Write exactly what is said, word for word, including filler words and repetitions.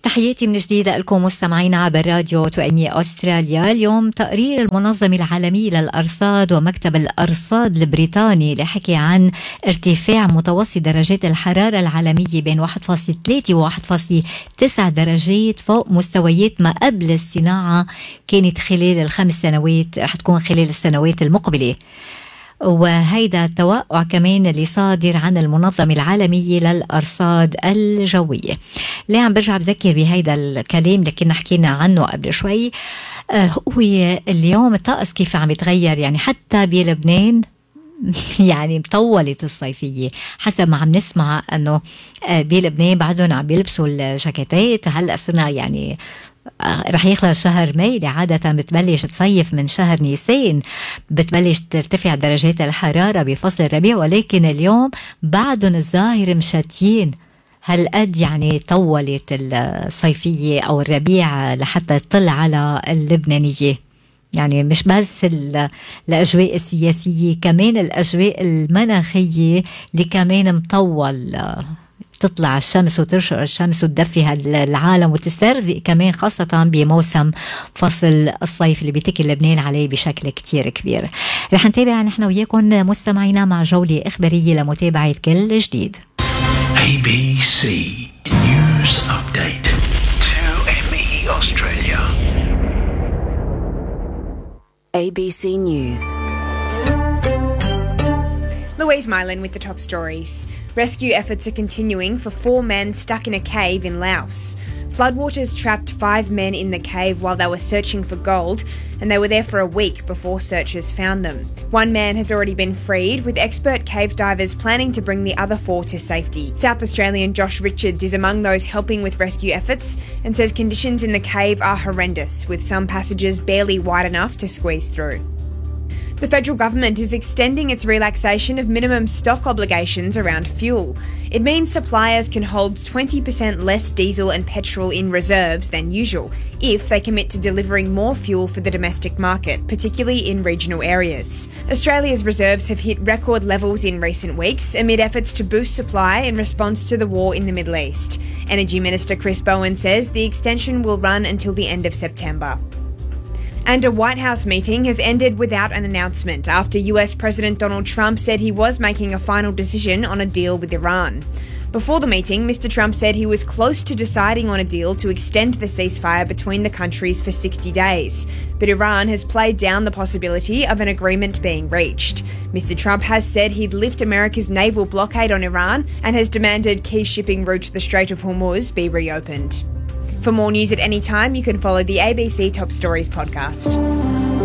تحياتي من جديد لكم مستمعينا عبر راديو توأمية أستراليا. اليوم تقرير المنظمة العالمية للأرصاد ومكتب الأرصاد البريطاني اللي حكي عن ارتفاع متوسط درجات الحرارة العالمية بين واحد فاصلة ثلاثة و واحد فاصلة تسعة درجات فوق مستويات ما قبل الصناعة كانت خلال الخمس سنوات، رح تكون خلال السنوات المقبلة. وهيدا التوقع كمان اللي صادر عن المنظمة العالمية للأرصاد الجوية. اللي عم برجع بذكر بهيدا الكلام اللي كنا حكينا عنه قبل شوي، آه هو اليوم الطقس كيف عم يتغير، يعني حتى بلبنان يعني مطولت الصيفية حسب ما عم نسمع انه بلبنان بعدهم عم يلبسوا الجاكيتات. هلأ صرنا يعني رح يخلص شهر ماي اللي عادة بتبلش تصيف من شهر نيسان، بتبلش ترتفع درجات الحرارة بفصل الربيع، ولكن اليوم بعدهم الظاهر مشاتين هالقد يعني طولت الصيفية أو الربيع لحتى تطل على اللبنانية. يعني مش بس الأجواء السياسية، كمان الأجواء المناخية اللي كمان مطول تطلع الشمس وترشق الشمس وتدفي العالم وتسترزق كمان، خاصة بموسم فصل الصيف اللي بيتكي لبنان عليه بشكل كتير كبير. رح نتابع نحن وياكم مستمعينا مع جولة إخبارية لمتابعة كل جديد. A B C News Update two M E Australia. A B C News. Louise Mylan with the top stories. Rescue efforts are continuing for four men stuck in a cave in Laos. Floodwaters trapped five men in the cave while they were searching for gold, and they were there for a week before searchers found them. One man has already been freed, with expert cave divers planning to bring the other four to safety. South Australian Josh Richards is among those helping with rescue efforts and says conditions in the cave are horrendous, with some passages barely wide enough to squeeze through. The federal government is extending its relaxation of minimum stock obligations around fuel. It means suppliers can hold twenty percent less diesel and petrol in reserves than usual if they commit to delivering more fuel for the domestic market, particularly in regional areas. Australia's reserves have hit record levels in recent weeks amid efforts to boost supply in response to the war in the Middle East. Energy Minister Chris Bowen says the extension will run until the end of September. And a White House meeting has ended without an announcement after U S President Donald Trump said he was making a final decision on a deal with Iran. Before the meeting, Mister Trump said he was close to deciding on a deal to extend the ceasefire between the countries for sixty days, but Iran has played down the possibility of an agreement being reached. Mister Trump has said he'd lift America's naval blockade on Iran and has demanded key shipping route to the Strait of Hormuz be reopened. For more news at any time, you can follow the A B C Top Stories podcast.